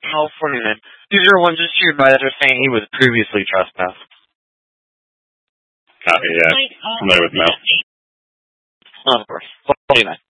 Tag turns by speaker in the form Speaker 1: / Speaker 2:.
Speaker 1: Oh, 49. These are ones just your advisor saying he was previously trespassed.
Speaker 2: Copy, yeah. Familiar with Mel.
Speaker 1: Of course. 49.